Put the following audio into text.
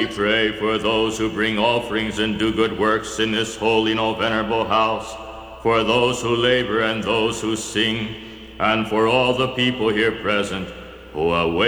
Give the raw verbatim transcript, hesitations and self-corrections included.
we pray for those who bring offerings and do good works in this holy and venerable house, for those who labor and those who sing, and for all the people here present who await